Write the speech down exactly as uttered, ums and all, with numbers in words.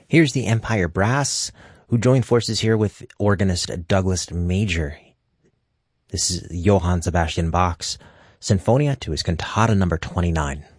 Here's the Empire Brass, who joined forces here with organist Douglas Major. This is Johann Sebastian Bach's Sinfonia to his cantata number twenty-nine.